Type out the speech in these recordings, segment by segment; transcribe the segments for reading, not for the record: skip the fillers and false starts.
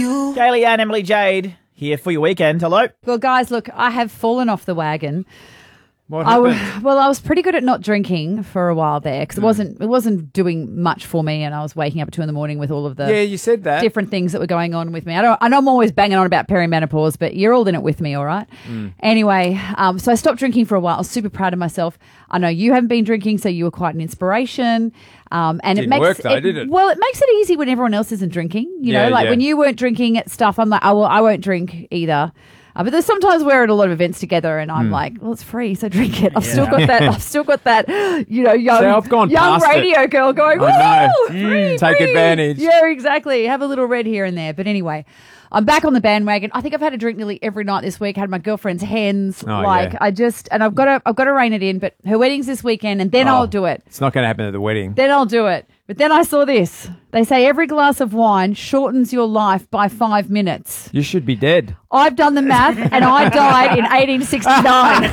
you. Kaylee and Emily Jade here for your weekend. Hello. Well, guys, look, I have fallen off the wagon. What happened? I was pretty good at not drinking for a while there because it wasn't doing much for me, and I was waking up at 2 a.m. with all of the you said that. different things that were going on with me. I know I'm always banging on about perimenopause, but you're all in it with me, all right? Anyway, so I stopped drinking for a while. I was super proud of myself. I know you haven't been drinking, so you were quite an inspiration. And Didn't it makes work though, did it? Well, it makes it easy when everyone else isn't drinking. You know, Yeah. when you weren't drinking at stuff, I'm like, oh, well, I won't drink either. But there's sometimes we're at a lot of events together, and I'm like, well, it's free, so drink it. I've still got that, I've gone young past radio girl going, I know. woo, free, Take free. advantage. Yeah, exactly. Have a little red here and there. But anyway, I'm back on the bandwagon. I think I've had a drink nearly every night this week. Had my girlfriend's hens. Yeah. I've got to rein it in. But her wedding's this weekend, and then I'll do it. It's not going to happen at the wedding. Then I'll do it. But then I saw this. They say every glass of wine shortens your life by 5 minutes. You should be dead. I've done the math, and I died in 1869.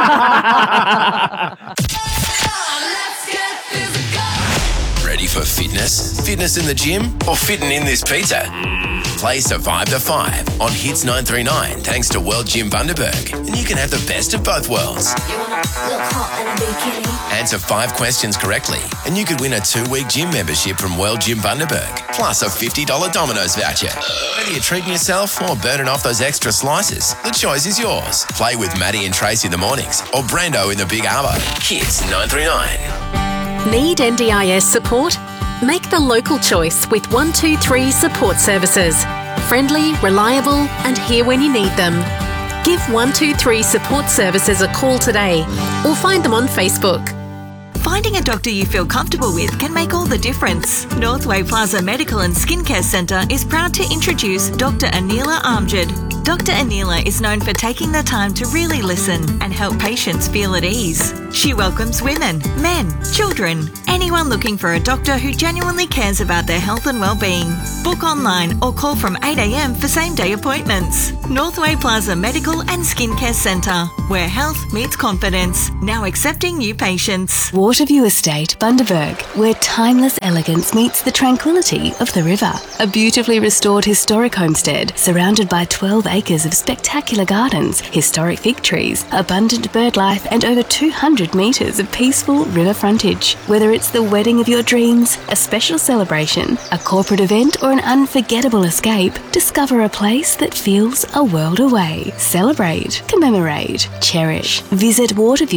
Ready for fitness? Fitness in the gym or fitting in this pizza? Play Survive the 5 on Hits 939 thanks to World Gym Bundaberg. And you can have the best of both worlds. Answer 5 questions correctly and you could win a 2-week gym membership from World Gym Bundaberg, plus a $50 Domino's voucher. Whether you're treating yourself or burning off those extra slices, the choice is yours. Play with Maddie and Trace in the mornings or Brando in the Big Arvo. Hits 939. Need NDIS support? Make the local choice with 123 Support Services. Friendly, reliable, and here when you need them. Give 123 Support Services a call today or find them on Facebook. Finding a doctor you feel comfortable with can make all the difference. Northway Plaza Medical and Skincare Centre is proud to introduce Dr. Anila Amjad. Dr. Anila is known for taking the time to really listen and help patients feel at ease. She welcomes women, men, children, anyone looking for a doctor who genuinely cares about their health and well-being. Book online or call from 8 a.m. for same-day appointments. Northway Plaza Medical and Skincare Centre, where health meets confidence. Now accepting new patients. Waterview Estate, Bundaberg, where timeless elegance meets the tranquility of the river. A beautifully restored historic homestead surrounded by 12 acres of spectacular gardens, historic fig trees, abundant bird life, and over 200 metres of peaceful river frontage. Whether it's the wedding of your dreams, a special celebration, a corporate event, or an unforgettable escape, discover a place that feels a world away. Celebrate, commemorate, cherish. Visit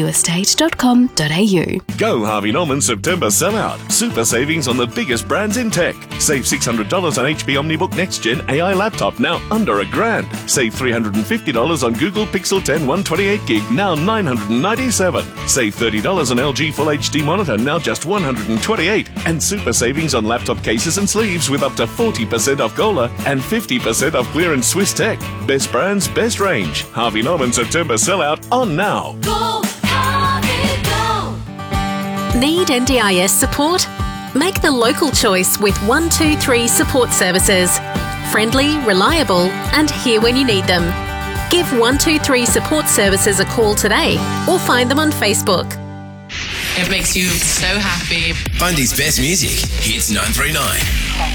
waterviewestate.com.au. Go Harvey Norman September sellout. Super savings on the biggest brands in tech. Save $600 on HP OmniBook Next Gen AI laptop, now under $1,000. Save $350 on Google Pixel 10 128GB, now $997. Save $30 on LG Full HD monitor, now just $128. And super savings on laptop cases and sleeves with up to 40% off Gola and 50% off clearance Swiss Tech. Best brands, best range. Harvey Norman September sellout on now. Go, Harvey, go! Need NDIS support? Make the local choice with 123 Support Services. Friendly, reliable, and here when you need them. Give 123 Support Services a call today or find them on Facebook. It makes you so happy. Bundy's best music, Hits 939.